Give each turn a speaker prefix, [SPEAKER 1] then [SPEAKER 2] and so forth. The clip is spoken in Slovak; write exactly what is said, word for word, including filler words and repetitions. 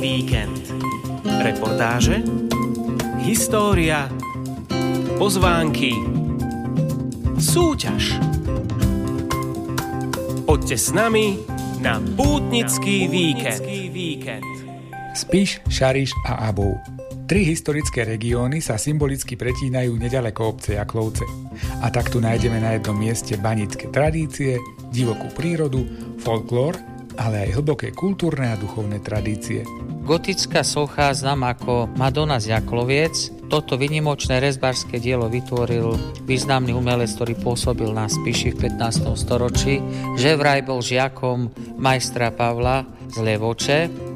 [SPEAKER 1] Víkend. Reportáže, história, pozvánky, súťaž. Poďte s nami na pútnický víkend.
[SPEAKER 2] Spiš, Šariš a Abov. Tri historické regióny sa symbolicky pretínajú neďaleko obce Jaklovce. A tak tu nájdeme na jednom mieste banické tradície, divokú prírodu, folklór, ale aj hlboké kultúrne a duchovné tradície.
[SPEAKER 3] Gotická socha známa ako Madonna z Jakloviec. Toto vynimočné rezbárske dielo vytvoril významný umelec, ktorý pôsobil na Spiši v pätnástom storočí, že vraj bol žiakom majstra Pavla z Levoče.